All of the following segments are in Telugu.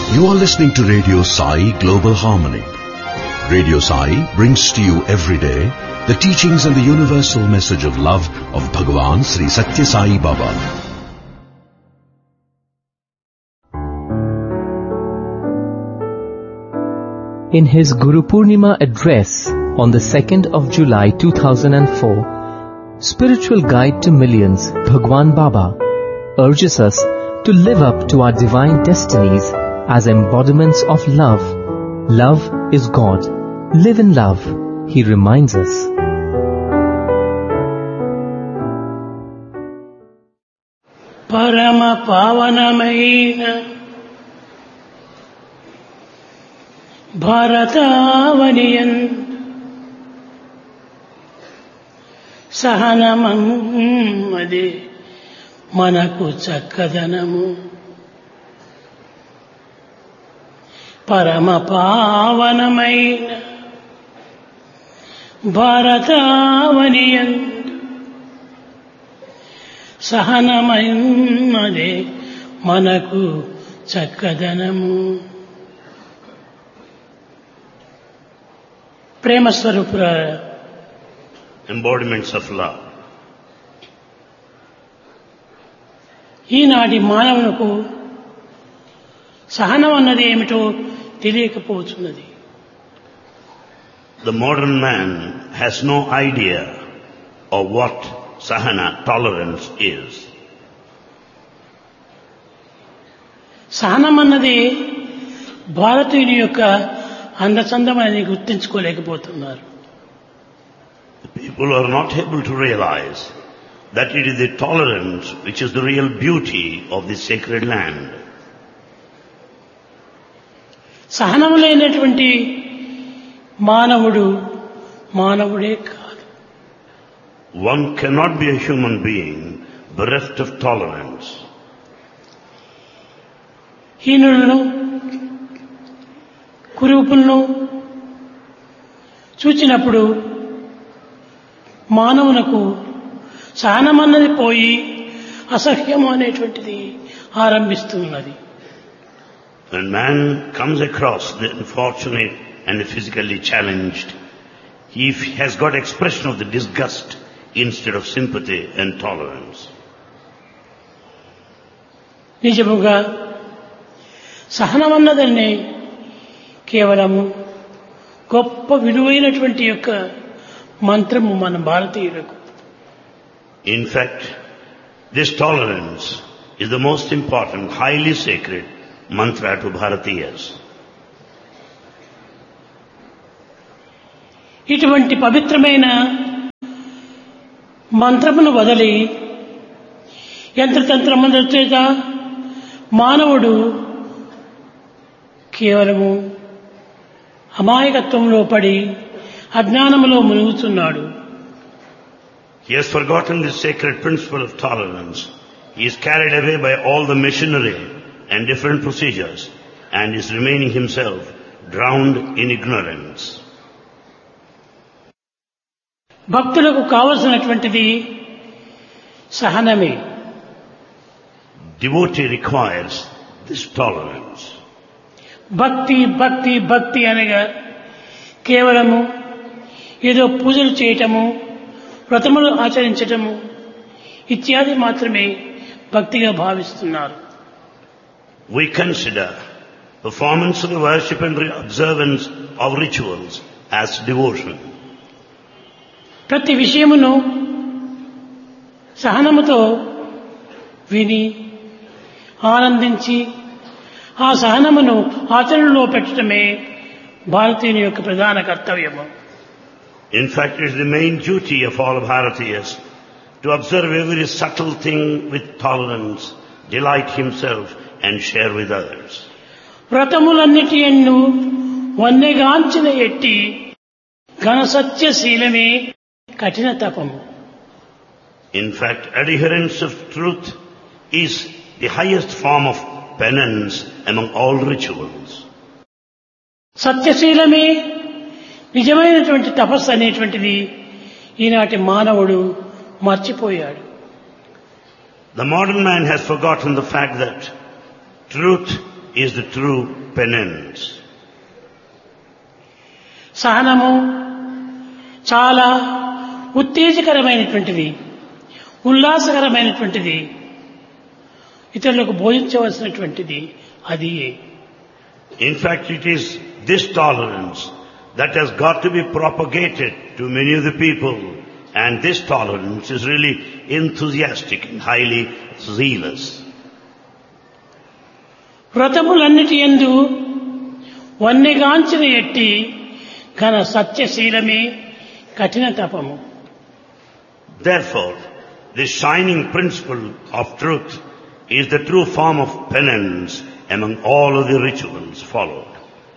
You are listening to Radio Sai Global Harmony. Radio Sai brings to you every day the teachings and the universal message of love of Bhagavan Sri Satya Sai Baba. In his Guru Purnima address on the 2nd of July 2004, Spiritual Guide to Millions, Bhagwan Baba urges us to live up to our divine destinies as embodiments of love. Love is God. Live in love, he reminds us. Parama pavanamaina Bharatavaniyan Sahanamade Manaku Chakkadanamu Parama pavanamaina Bharatavaniyan Sahanamade Manaku Chakkadanamu. Prema స్వరూపుల embodiments of love. ఈనాటి మానవులకు సహనం అన్నది ఏమిటో తెలియకపోతున్నది. The modern man has no idea of what sahana, tolerance, is. సహనం అన్నది భారతీయుని యొక్క అందచందమని గుర్తించుకోలేకపోతున్నారు. People are not able to realize that it is the tolerance which is the real beauty of this sacred land. సహనము లేనటువంటి మానవుడు మానవుడే కాదు. One cannot be a human being bereft of tolerance. హీనులను కురూపులను చూచినప్పుడు మానవునకు సహనమన్నది పోయి అసహ్యము అనేటువంటిది ఆరంభిస్తున్నది. When man comes across the unfortunate and the physically challenged, he has got expression of the disgust instead of sympathy and tolerance. నిజముగా సహనమన్నదని కేవలము గొప్ప విలువైనటువంటి యొక్క మంత్రము మన భారతీయులకు. In fact, this tolerance is the most important, highly sacred mantra to Bharatiyas. ఇటువంటి పవిత్రమైన మంత్రమును వదిలి యంత్రతంత్రముల చేత మానవుడు కేవలము అమాయకత్వంలో పడి అజ్ఞానములో మునుగుతున్నాడు. He has forgotten the sacred principle of tolerance. He is carried away by all the machinery and different procedures and is remaining himself drowned in ignorance. భక్తులకు కావలసినటువంటిది సహనమే. Devotee requires this tolerance. భక్తి భక్తి భక్తి అనగా కేవలము ఏదో పూజలు చేయటము, వ్రతములు ఆచరించటము ఇత్యాది మాత్రమే భక్తిగా భావిస్తున్నారు. We consider performance of the worship and observance of rituals as devotion. ప్రతి విషయమును సహనముతో విని ఆనందించి ఆ సహనమును ఆచరణలో పెట్టడమే భారతీయుని యొక్క ప్రధాన కర్తవ్యము. In fact, it is the main duty of all Bharatiyas to observe every subtle thing with tolerance, delight himself and share with others. వ్రతములన్నిటి యందు వన్నెగాంచిన ఎట్టి ఘన సత్యశీలమే కఠిన తపము. In fact, adherence of truth is the highest form of penance among all rituals. సత్యశీలమే నిజమైనటువంటి తపస్సు అనేటువంటిది ఈనాటి మానవుడు మర్చిపోయాడు. The modern man has forgotten the fact that truth is the true penance. సహనము చాలా ఉత్తేజకరమైనటువంటిది, ఉల్లాసకరమైనటువంటిది, ఇతరులకు బోధించవలసినటువంటిది. అది In fact, it is this tolerance that has got to be propagated to many of the people, and this tolerance is really enthusiastic and highly zealous. వ్రతములన్నిటి యందు వన్నెగాంచిన ఎట్టి ఘన సత్యశీలమే కఠిన తపము. Therefore, the shining principle of truth is the true form of penance among all of the rituals followed.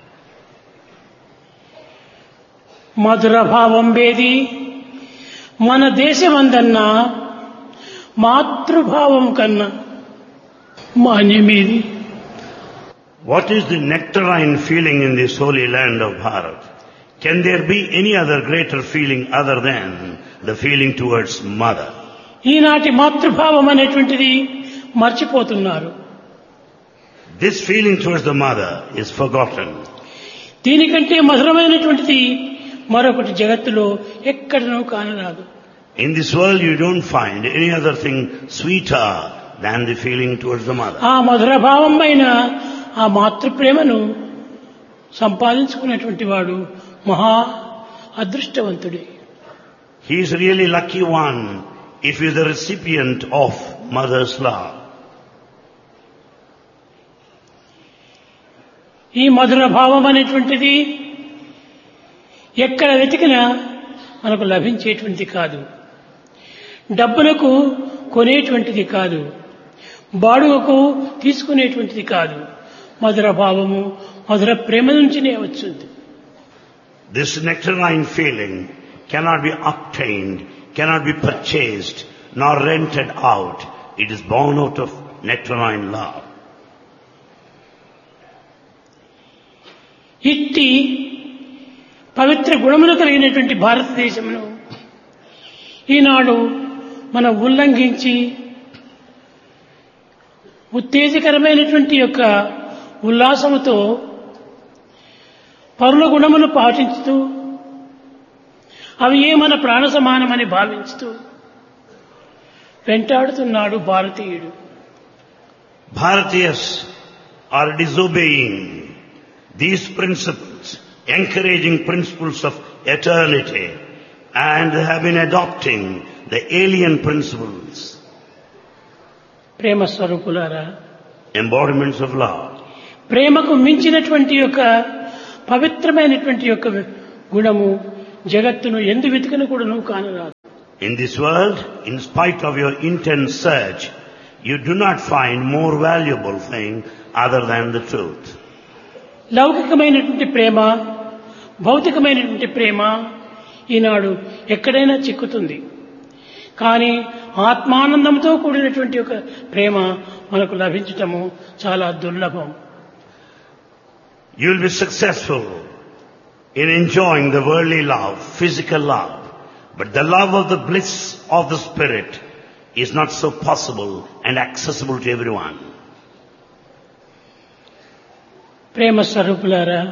మధుర భావం వేది మన దేశమందన్నా మాతృభావం కన్నా మాన్యమేది. What is the nectarine feeling in this holy land of Bharat? Can there be any other greater feeling other than the feeling towards mother? ఈనాటి మాతృభావం అనేటువంటిది మర్చిపోతున్నారు. This feeling towards the mother is forgotten. దీనికంటే మధురమైనటువంటిది మరొకటి జగత్తులో ఎక్కడనూ కానరాదు. In this world you don't find any other thing sweeter than the feeling towards the mother. ఆ మధుర భావం పైన ఆ మాతృప్రేమను సంపాదించుకున్నటువంటి వాడు మహా అదృష్టవంతుడే. He is really lucky one if he is the recipient of mother's love. ఈ మధుర భావం అనేటువంటిది ఎక్కడ వెతికినా మనకు లభించేటువంటిది కాదు, డబ్బులకు కొనేటువంటిది కాదు, బాడుగకు తీసుకునేటువంటిది కాదు. మధుర భావము మధుర ప్రేమ నుంచినే వచ్చింది. This nectarine feeling cannot be obtained, cannot be purchased, nor rented out. It is born out of nectarine love. ఇట్టి పవిత్ర గుణములు కలిగినటువంటి భారతదేశమును ఈనాడు మనం ఉల్లంఘించి ఉత్తేజకరమైనటువంటి యొక్క ఉల్లాసముతో పరుల గుణములు పాటించుతూ అవి ఏ మన ప్రాణ సమానమని భావించుతూ వెంటాడుతున్నాడు భారతీయుడు. Bharatiyas are disobeying these principles, encouraging principles of eternity, and they have been adopting the alien principles, ప్రేమ స్వరూపులారా, embodiments of love. ప్రేమకు మించినటువంటి యొక్క పవిత్రమైనటువంటి యొక్క గుణము జగత్తును ఎందు వెతికిన కూడాను కానరాదు. In this world, in spite of your intense search, you do not find more valuable thing other than the truth. లౌకికమైనటువంటి ప్రేమ, భౌతికమైనటువంటి ప్రేమ ఈనాడు ఎక్కడైనా చిక్కుతుంది. కానీ ఆత్మానందంతో కూడినటువంటి ఒక ప్రేమ మనకు లభించటము చాలా దుర్లభం. You will be successful in enjoying the worldly love, physical love, but the love of the bliss of the spirit is not so possible and accessible to everyone. ప్రేమ స్వరూపులారా,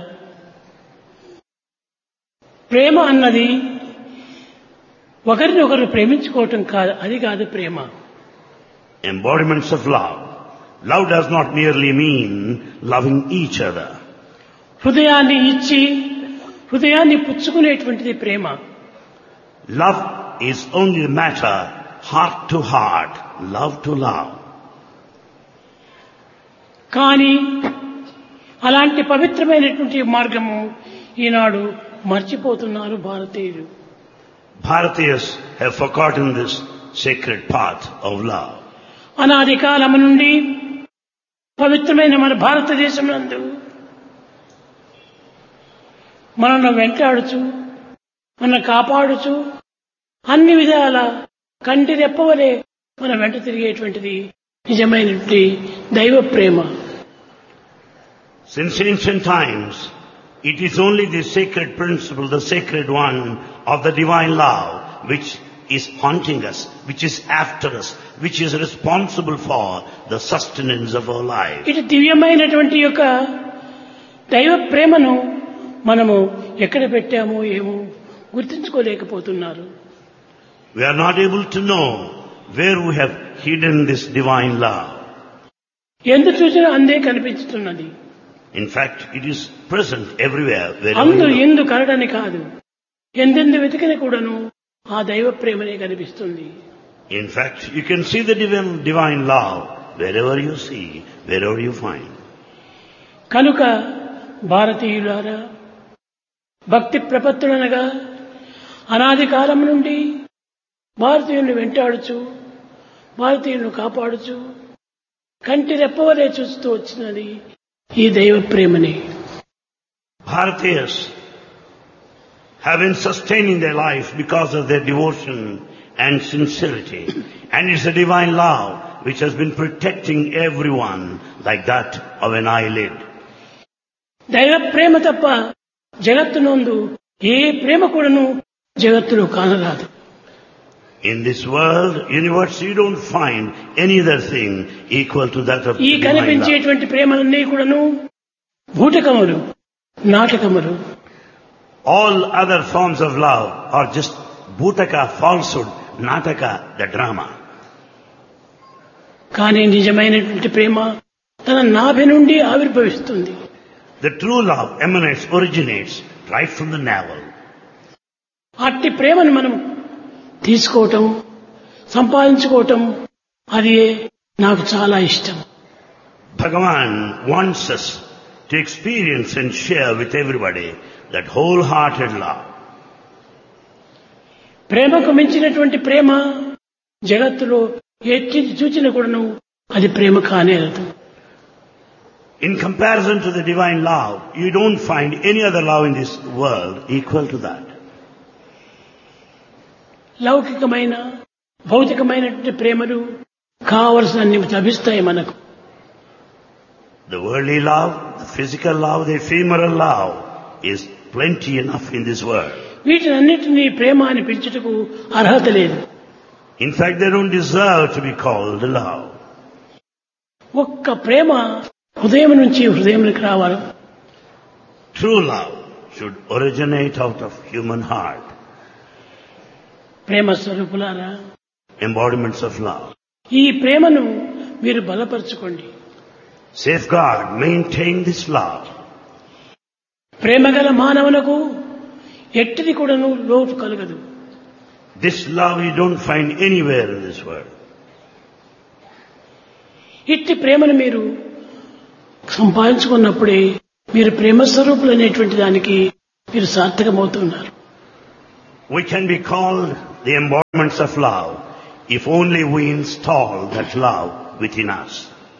ప్రేమ అన్నది ఒకరినొకరు ప్రేమించుకోవటం కాదు, అది కాదు ప్రేమ. Embodiments of love. Love does not merely mean loving each other. హృదయాన్ని ఇచ్చి హృదయాన్ని పుచ్చుకునేటువంటిది ప్రేమ. Love is only the matter, heart to heart, love to love. కానీ అలాంటి పవిత్రమైనటువంటి మార్గము ఈనాడు మర్చిపోతున్నారు భారతీయులు. Bharatiyas have forgotten this sacred path of love. అనాది కాలము నుండి పవిత్రమైన మన భారతదేశం నందు మనల్ని వెంటాడుచు, మన కాపాడుచు, అన్ని విధాల కంటి రెప్పవలే మన వెంట తిరిగేటువంటిది నిజమైనటువంటి దైవ ప్రేమ. Since ancient times, it is only the sacred principle, the sacred one of the divine love, which is haunting us, which is after us, which is responsible for the sustenance of our life. ఇటు దివ్యమైనటువంటి యొక్క దైవ ప్రేమను మనము ఎక్కడ పెట్టామో ఏమో గుర్తించుకోలేకపోతున్నారు. We are not able to know where we have hidden this divine love. ఎందు చూసినా అందే కనిపిస్తున్నది. In fact, it is present everywhere. అందు ఎందు కరడని కాదు, ఎందెందు వెతికిన కూడాను ఆ దైవ ప్రేమనే కనిపిస్తుంది. In fact, you can see the divine love wherever you see, wherever you find. కనుక భారతీయులారా, భక్తి ప్రపత్తులనగా అనాది కాలం నుండి భారతీయులను వెంటాడుచు, భారతీయులను కాపాడుచు, కంటి రెప్పవలే చూస్తూ వచ్చినది ఈ దైవ ప్రేమని. Bharatiyas have been sustaining their life because of their devotion and sincerity. And it's a divine love which has been protecting everyone like that of an eyelid. దైవ ప్రేమ తప్ప జగత్తునందు ఏ ప్రేమ కూడాను జగత్తులో కానరాదు. In this world, universe, you don't find any other thing equal to that of ఈ divine love. కనిపించేటువంటి ప్రేమలన్నీ కూడాను భూటకములు, నాటకములు. All other forms of love are just bhutaka, falsehood, nataka, the drama. కానీ నిజమైనటువంటి ప్రేమ తన నాభి నుండి ఆవిర్భవిస్తుంది. The true love emanates, originates right from the navel. అట్టి ప్రేమను మనం తీసుకోవటం, సంపాదించుకోవటం, అది నాకు చాలా ఇష్టం. Bhagavan wants us to experience and share with everybody that wholehearted love. ప్రేమకు మించినటువంటి ప్రేమ జగత్తులో ఎట్టి చూచిన కూడాను అది ప్రేమ కానేరదు. In comparison to the divine love, you don't find any other love in this world equal to that. లౌకికమైన భౌతికమైనటువంటి ప్రేమలు కావలసినన్ని లభిస్తాయి మనకు. The worldly love, the physical love, the ephemeral love is plenty enough in this world. వీటినన్నిటినీ ప్రేమ అని పిలుచుటకు అర్హత లేదు. In fact, they don't deserve to be called love. ఒక్క ప్రేమ హృదయం నుంచి హృదయంలోకి రావాలి. True love should originate out of human heart. ప్రేమ స్వరూపులారా, Embodiments of love. ఈ ప్రేమను మీరు బలపరచుకోండి. Safeguard, maintain this love. ప్రేమ గల మానవులకు ఎట్టిది కూడాను లోటు కలగదు. This love you don't find anywhere in this world. ఇట్టి ప్రేమను మీరు సంపాదించుకున్నప్పుడే మీరు ప్రేమ స్వరూపులు అనేటువంటి దానికి మీరు సార్థకమవుతున్నారు. We can be called the embodiments of love if only we install that love within us.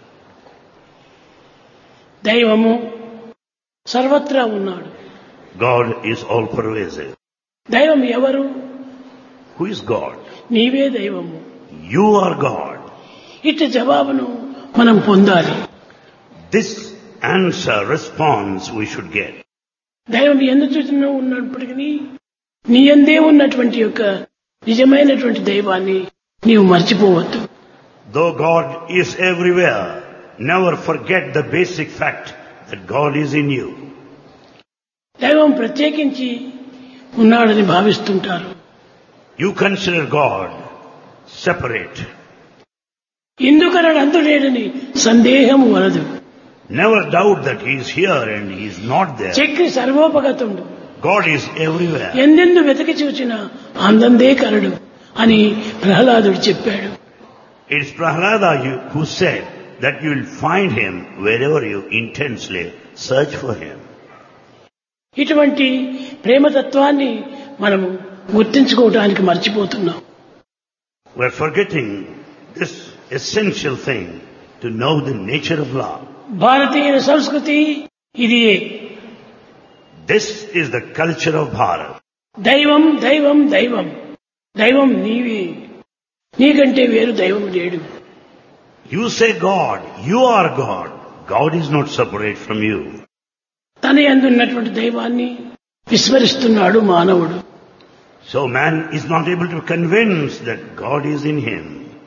దైవము సర్వత్రా ఉన్నాడు. God is all pervasive. దైవం ఎవరు? Who is God? నీవే దైవము. You are God. ఇట్టి జవాబును మనం పొందాలి. This answer, response we should get. దైవం ఎందు చూసినా ఉన్నప్పటికీ నీ అందే ఉన్నటువంటి యొక్క నిజమైనటువంటి దైవాన్ని నీవు మర్చిపోవద్దు. Though God is everywhere, never forget the basic fact that God is in you. దైవం ప్రత్యేకించి ఉన్నాడని భావిస్తుంటారు. You consider God separate. ఇందుకనడు అందులేడని సందేహం వలదు. Never doubt that He is here and He is not there. Chakri సర్వోపగతుండు. God is everywhere. ఎందెందు వెతకి చూచినా అందందే కరడు అని ప్రహ్లాదుడు చెప్పాడు. It's Prahlada who said that you will find Him wherever you intensely search for Him. ఇటువంటి ప్రేమతత్వాన్ని మనము గుర్తించుకోవడానికి మర్చిపోతున్నాం. We're forgetting this essential thing to know the nature of love. భారతీయ సంస్కృతి ఇదియే. This is the culture of Bharat. దైవం దైవం దైవం, దైవం నీవే, నీకంటే వేరు దైవం లేడు. You say God, you are God. God is not separate from you. తన యందు ఉన్నటువంటి దైవాన్ని విస్మరిస్తున్నాడు మానవుడు. So man is not able to convince that God is in him.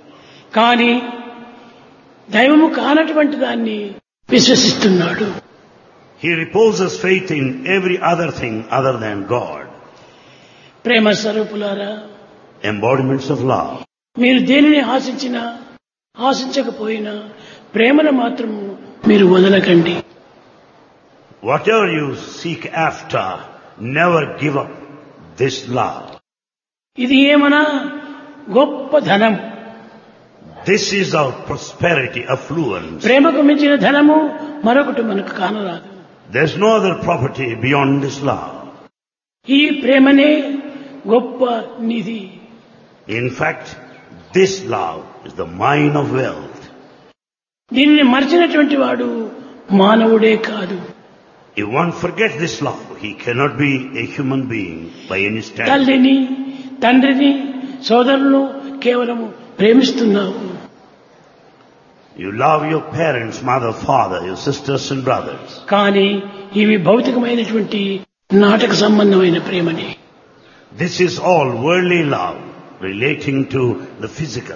కానీ దైవము కానటువంటి దాన్ని విశ్వసిస్తున్నాడు. He reposes faith in every other thing other than God. ప్రేమ స్వరూపులారా, Embodiments of love. మీరు దేనిని ఆశించినా ఆశించకపోయినా ప్రేమను మాత్రం మీరు వదలకండి. Whatever you seek after, never give up this love. ఇది ఏమన్నా గొప్ప ధనం. This is our prosperity, affluence. ప్రేమకు మించిన ధనము మరొకటి మనకు కానరాదు. There's no other property beyond this love. ఈ ప్రేమనే గొప్ప నిధి. In fact, this love is the mine of wealth. దీనిని మర్చినటువంటి వాడు మానవుడే కాదు. If one forgets this love, he cannot be a human being by any standard. తల్లిని, తండ్రిని, సోదరులను కేవలం ప్రేమిస్తున్నావు. You love your parents, mother, father, your sisters and brothers. కానీ ఇవి భౌతికమైనటువంటి నాటక సంబంధమైన ప్రేమని. This is all worldly love relating to the physical.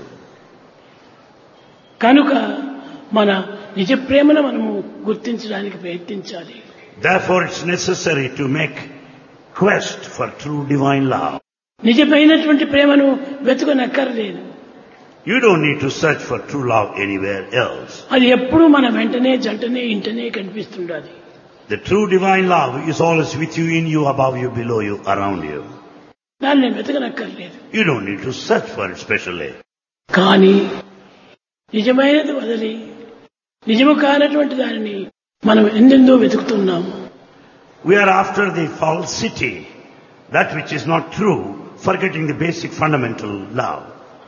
కనుక మన నిజ ప్రేమను మనము గుర్తించడానికి ప్రయత్నించాలి. Therefore it's necessary to make quest for true divine love. నిజమైనటువంటి ప్రేమను వెతుకనక్కర్లేదు. You don't need to search for true love anywhere else. అది ఎప్పుడూ మన వెంటనే జంటనే ఇంటనే కనిపిస్తుండాలి. The true divine love is always with you, in you, above you, below you, around you. దాన్ని వెతకనక్కర్లేదు. You don't need to search for it specially. కానీ నిజమైనది వదిలి నిజము కానటువంటి దానిని మనం ఎందెందో వెతుకుతున్నాము. We are after the falsity, that which is not true, forgetting the basic fundamental love.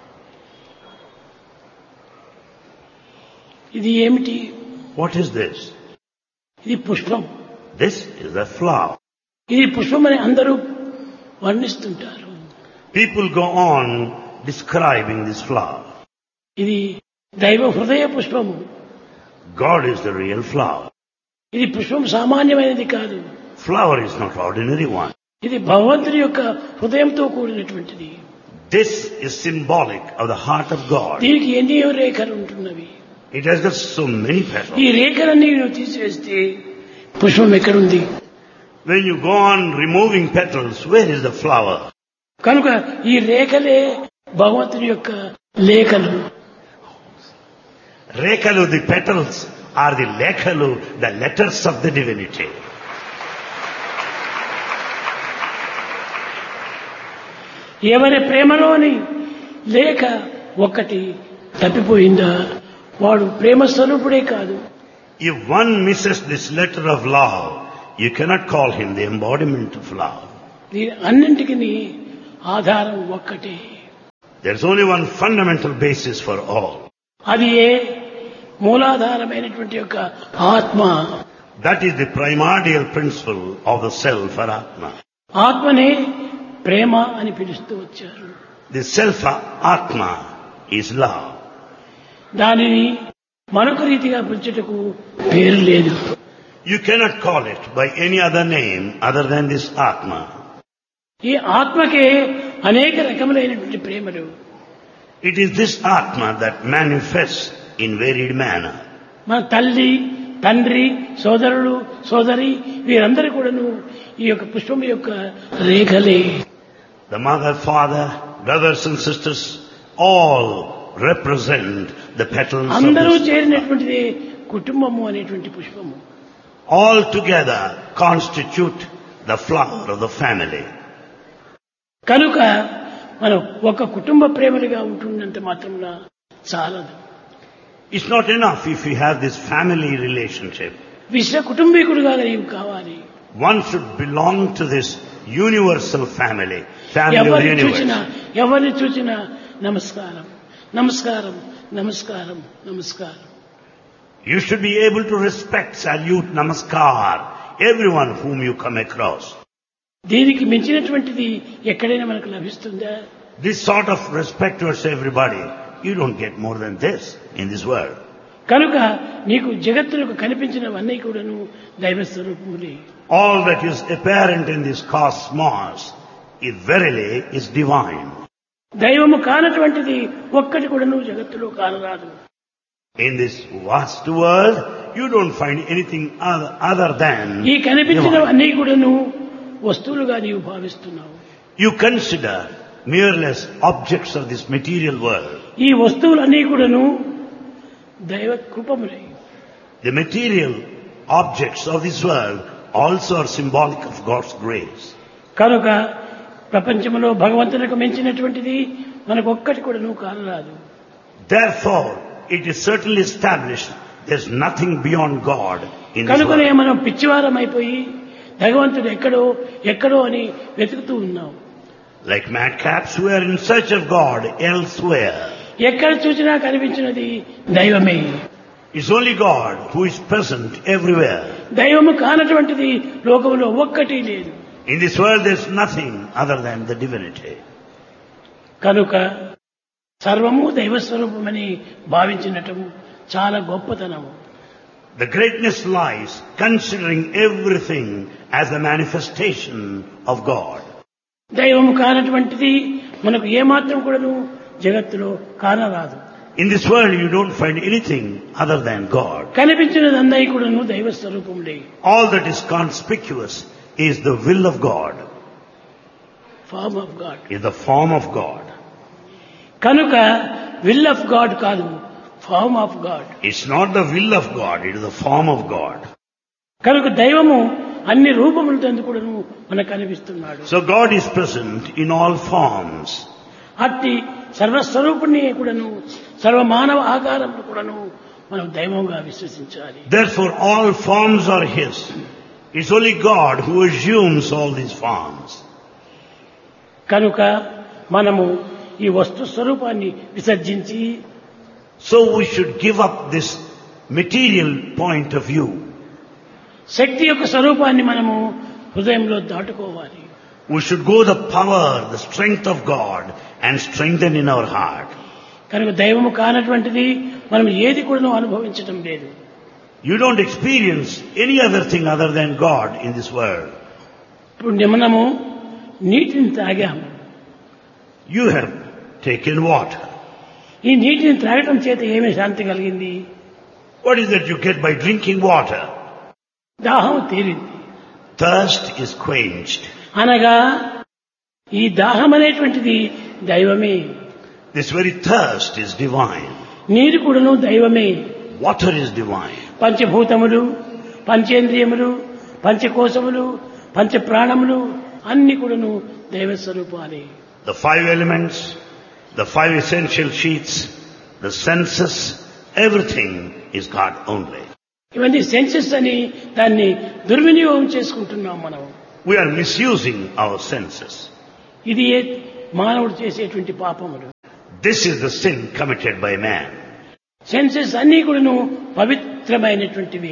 ఇది ఏమిటి? What is this? ఇది పుష్పం. This is a flower. ఇది పుష్పం అని అందరూ వర్ణిస్తుంటారు. People go on describing this flower. ఇది దైవ హృదయ పుష్పము. God is the real flower. ఇది పుష్పం సామాన్యమైనది కాదు. Flower is not ordinary one. ఇది భగవంతుని యొక్క హృదయంతో కూడినటువంటిది. This is symbolic of the heart of God. దీనికి ఎన్నో రేఖలు ఉంటున్నవి. It has got so many petals. ఈ రేఖలన్నీ నువ్వు తీసివేస్తే పుష్పం ఎక్కడుంది? When you go on removing petals, where is the flower? కనుక ఈ రేఖలే భగవంతుని యొక్క లేఖలు. Rekalu, the petals, are the lekalu, the letters of the divinity. ఎవరి ప్రేమలోని లేఖ ఒక్కటి తప్పిపోయిందా వాడు ప్రేమ స్వరూపుడే కాదు. If one misses this letter of love, you cannot call him the embodiment of love. దీని అన్నింటికి ఆధారం ఒక్కటే. There's only one fundamental basis for all. అది మూలాధారమైనటువంటి యొక్క ఆత్మ. That is the primordial principle of the self or Atma. ఆత్మనే ప్రేమ అని పిలుస్తూ వచ్చారు. The self Atma is love. దానిని మరొక రీతిగా పిలుచుటకు పేరు లేదు. You cannot call it by any other name other than this Atma. ఈ ఆత్మకే అనేక రకములైనటువంటి ప్రేమలు. It is this Atma that manifests in varied manner. మన తల్లి, తండ్రి, సోదరుడు, సోదరి వీరందరూ కూడాను ఈ యొక్క పుష్పం యొక్క రేఖలే. The mother, father, brothers and sisters all represent the petals of అందరూ this. చేరినటువంటిదే కుటుంబము అనేటువంటి పుష్పము. All together constitute the flower of the family. కనుక మనం ఒక కుటుంబ ప్రేమలుగా ఉంటున్నంత మాత్రమున చాలదు. It's not enough if you have this family relationship. విశ్వ కుటుంబీకుడుగా నీవు కావాలి. One should belong to this universal family, family of the universe. ఎవరిని చూచినా నమస్కారం, నమస్కారం, నమస్కారం, నమస్కారం. You should be able to respect, salute, namaskar everyone whom you come across. దీనికి మించినటువంటిది ఎక్కడైనా మనకు లభిస్తుందా? This sort of respect towards everybody, you don't get more than this in this world. కనుక నీకు జగత్తులకు కనిపించినవన్నీ కూడాను దైవ స్వరూపములే. All that is apparent in this cosmos is verily is divine. దైవము కానటువంటిది ఒక్కటి కూడా నువ్వు జగత్తులో కానరాదు. In this vast world, you don't find anything other than ఈ కనిపించిన divine. అన్నీ కూడా నువ్వు వస్తువులుగా నీవు భావిస్తున్నావు. You consider merely objects of this material world. ఈ వస్తువులన్నీ కూడాను దైవ కృపములే. The material objects of this world also are symbolic of God's grace. కనుక ప్రపంచంలో భగవంతునికి మించినటువంటిది మనకు ఒక్కటి కూడా నువ్వు కానరాదు. Therefore, it is certainly established there's nothing beyond God in this కనుకనే world. మనం పిచ్చివారం అయిపోయి భగవంతుడు ఎక్కడో ఎక్కడో అని వెతుకుతూ ఉన్నాం. Like madcaps, we are in search of God elsewhere. ఎక్కడ చూసినా కనిపించినది దైవమే. It's only God who is present everywhere. దైవము కానటువంటిది లోకంలో ఒక్కటి లేదు. In this world there's nothing other than the divinity. కనుక సర్వము దైవస్వరూపమని భావించినటము చాలా గొప్పతనము. The greatness lies considering everything as a manifestation of God. దైవము కానటువంటిది మనకు ఏమాత్రం కూడాను జగత్తులో కానరాదు. In this world you don't find anything other than God. కనిపించినదందై కూడాను దైవ స్వరూపములే. All that is conspicuous is the will of God, form of God. is the form of God. కనుక విల్ ఆఫ్ గాడ్ కాదు, form of God. It's not the will of God, it is the form of God. కనుక దైవము అన్ని రూపములతో కూడాను మనకు కనిపిస్తున్నాడు. So God is present in all forms. అట్టి సర్వస్వరూపుణ్ణి కూడాను సర్వమానవ ఆకారములు కూడాను మనం దైవంగా విశ్వసించాలి. Therefore all forms are His. It's only God who assumes all these forms. కనుక మనము ఈ వస్తు స్వరూపాన్ని విసర్జించి So we should give up this material point of view. శక్తి యొక్క స్వరూపాన్ని మనము హృదయంలో దాటుకోవాలి. We should go the power, the strength of God and strengthen in our heart. కనుక దైవము కానటువంటిది మనం ఏది కూడా అనుభవించటం లేదు. You don't experience any other thing other than God in this world. ఇప్పుడు మనము నీటిని తాగాము. You have taken water. ఈ నీటిని త్రాగటం చేత ఏమి శాంతి కలిగింది? What is that you get by drinking water? దాహం తీరింది. Thirst is quenched. అనగా ఈ దాహం అనేటువంటిది దైవమే. This very thirst is divine. నీరు కూడాను దైవమే. Water is divine. పంచభూతములు, పంచేంద్రియములు, పంచకోశములు, పంచ ప్రాణములు అన్ని కూడాను దైవ స్వరూపాలే. The five elements, the five essential sheaths, the senses, everything is God only. ఇవన్నీ సెన్సెస్ అని దాన్ని దుర్వినియోగం చేసుకుంటున్నాం మనం. We are misusing our senses. ఇది మానవుడు చేసేటువంటి పాపములు. This is the sin committed by man. Senses అన్ని కూడాను పవిత్రమైనటువంటివి,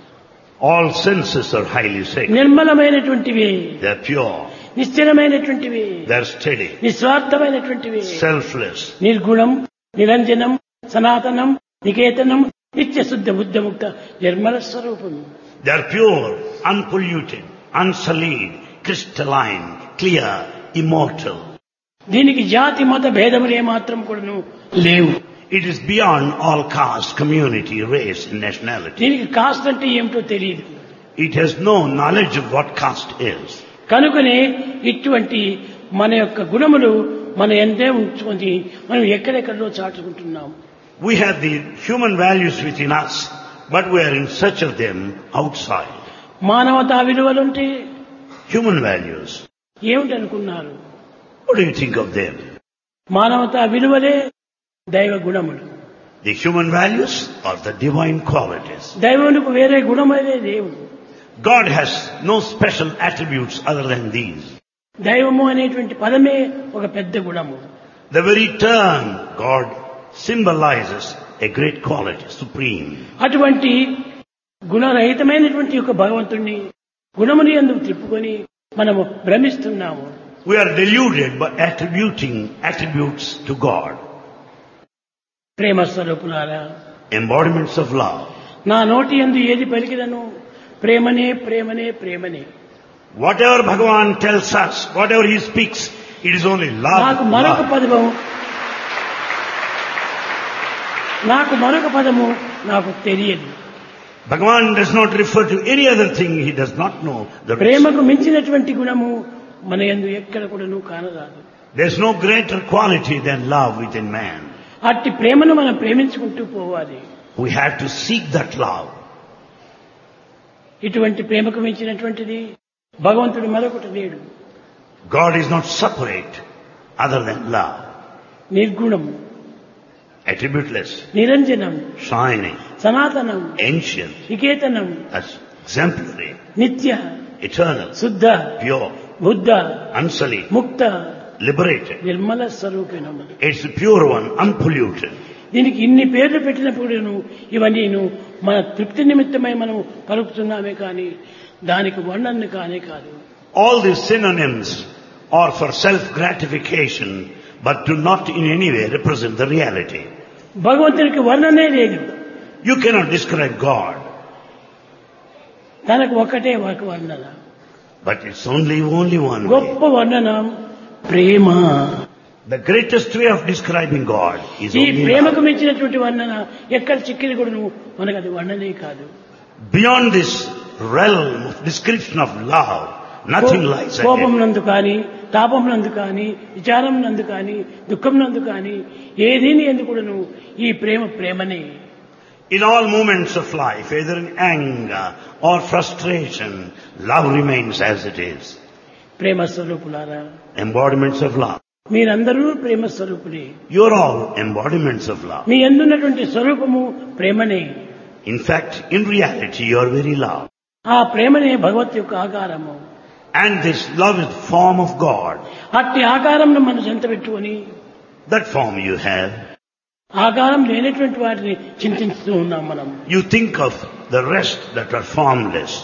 All senses are highly sacred. నిర్మలమైనటువంటివి, They are pure. నిశ్చలమైనటువంటివి, They are steady. నిస్వార్థమైనటువంటివి, Selfless. నిర్గుణం, నిరంజనం, సనాతనం, నికేతనం, నిత్య శుద్ధ బుద్ధముక్త నిర్మల స్వరూపం. They are pure, unpolluted, unsullied, crystalline, clear, immortal. దీనికి జాతి మత భేదములు ఏమాత్రం కూడాను లేవు. It is beyond all caste, community, race and nationality. దీనికి కాస్ట్ అంటే ఏమిటో తెలియదు. It has no knowledge of what caste is. కనుకనే ఇటువంటి మన యొక్క గుణములు మన ఎందే ఉంచుకొని మనం ఎక్కడెక్కడో చాటుకుంటున్నాం. We have the human values within us, but we are in search of them outside. మానవతా విలువలుంటే Human values. ఏమిటనుకున్నారు? What do you think of them? మానవతా విలువలే దైవ గుణములు. The human values are the divine qualities. దైవమునకు వేరే గుణమేదే దేవుడు. God has no special attributes other than these. దైవము అనేటువంటి పదమే ఒక పెద్ద గుణము. The very term God symbolizes a great quality, supreme. అటువంటి గుణరహితమైనటువంటి యొక్క భగవంతుణ్ణి గుణముని యందు తిప్పుకొని మనము భ్రమిస్తున్నాము. We are deluded by attributing attributes to God. ప్రేమ స్వరూపులారా, Embodiments of love. నా నోటి యందు ఏది పలికినను ప్రేమనే ప్రేమనే ప్రేమనే. Whatever Bhagavan tells us, whatever He speaks, It is only love. నాకు మరొక పదము నాకు తెలియదు. Bhagavan does not refer to any other thing. He does not know the rest. ప్రేమకు మించినటువంటి గుణము మన యందు ఎక్కడ కూడాను కానరాదు. There is no greater quality than love within man. అట్టి ప్రేమను మనం ప్రేమించుకుంటూ పోవాలి. We have to seek that love. ఇటువంటి ప్రేమకు మించినటువంటిది భగవంతుడు మరొకటి లేడు. God is not separate other than love. నిర్గుణం, Attributeless, నిరంజనం, shining, సనాతనం, ancient, వికేతనం, exemplary, నిత్య, eternal, శుద్ధ, pure, బుద్ధ, unsullied, ముక్త, liberated. Nirmala స్వరూపిణము. It's the pure one, unpolluted. దీనికి ఇన్ని పేర్లు పెట్టినప్పుడు ఇవన్నీ మన తృప్తి నిమిత్తమై మనం పలుకుతున్నామే కానీ దానికి వర్ణన కానే కాదు. All these synonyms are for self-gratification, but do not in any way represent the reality. భగవంతునికి వర్ణనే లేదు. You cannot describe God, తనకు ఒకటే ఒక వర్ణన, but it's only one way. గొప్ప వర్ణన ప్రేమ. The greatest way of describing God is ఈ only ప్రేమకు love. మించినటువంటి వర్ణన ఎక్కడ చిక్కిన కూడా మనకు అది వర్ణనే కాదు. Beyond this realm of description of love, nothing lies కోపం ahead. నందు కానీ, తాపం నందు కానీ, విచారం నందు కానీ, దుఃఖం నందు కానీ ఏదీని ఎందుకు కూడాను ఈ ప్రేమనే. In all moments of life, either in anger or frustration, love remains as it is. ప్రేమ స్వరూపులారా, Embodiments of love. మీరందరూ ప్రేమ స్వరూపులే. You're all embodiments of love. మీ యందున్నటువంటి స్వరూపము ప్రేమనే. In fact, in reality, you're very love. ఆ ప్రేమనే భగవత్ యొక్క ఆకారము. And this love is the form of God. అట్టి ఆకారంను మనం చెంత పెట్టుకొని That form you have. ఆకారం లేనటువంటి వాటిని చింతిస్తూ ఉన్నాం మనం. You think of the rest that are formless.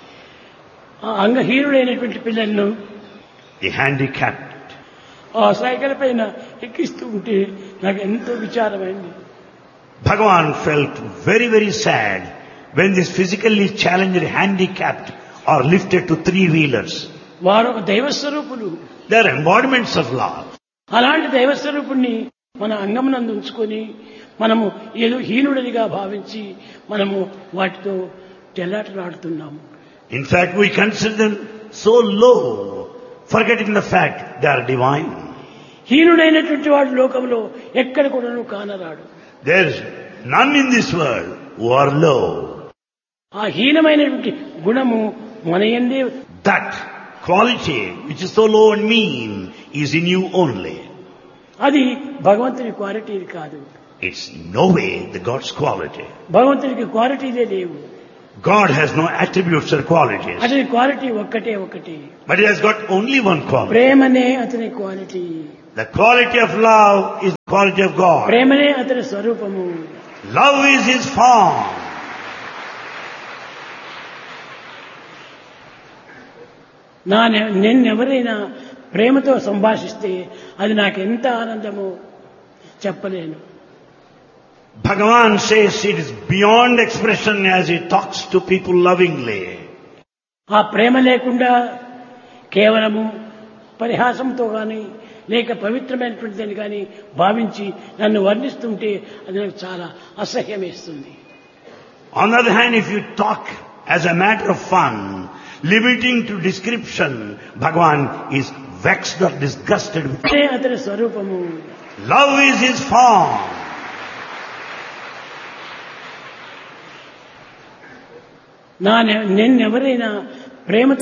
ఆ అంగహీనుడైనటువంటి పిల్లలను The handicapped. ఆ సైకిల్ పైన ఎక్కిస్తూ ఉంటే నాకు ఎంతో విచారమైంది. Bhagavan felt very, very sad when this physically challenged handicapped are lifted to three-wheelers. వారు ఒక దైవ స్వరూపులు. They are embodiments of love. అలాంటి దైవ స్వరూపుణ్ణి మన అంగమునందు ఉంచుకొని మనము ఏదో హీనుడిగా భావించి మనము వాటితో చెల్లాటలాడుతున్నాము. In fact, we consider them so low, forgetting the fact they are divine. హీనుడైనటువంటి వాడు లోకంలో ఎక్కడ కూడాను కానరాడు. There is none in this world who are low. ఆ హీనమైనటువంటి గుణము మన యందే. That quality which is so low and mean is in you only. అది భగవంతుని క్వాలిటీ కాదు. It's no way the God's quality. భగవంతునికి క్వాలిటీలే లేవు. God has no attributes or qualities. అతని క్వాలిటీ ఒకటి. But He has got only one quality. ప్రేమనే అతని quality. The quality of love is the quality of God. ప్రేమనే అతని స్వరూపము. Love is His form. నేనెవరైనా ప్రేమతో సంభాషిస్తే అది నాకు ఎంత ఆనందమో చెప్పలేను. Bhagavan says it is beyond expression as He talks to people lovingly. ఆ ప్రేమ లేకుండా కేవలము పరిహాసంతో కానీ లేక పవిత్రమైనటువంటిదని కానీ భావించి నన్ను వర్ణిస్తుంటే అది నాకు చాలా అసహ్యం వేస్తుంది. On the other hand, if you talk as a matter of fun, limiting to description, Bhagavan is vexed or disgusted with it. అతని స్వరూపము. Love is His form. నేనెవరైనా Prema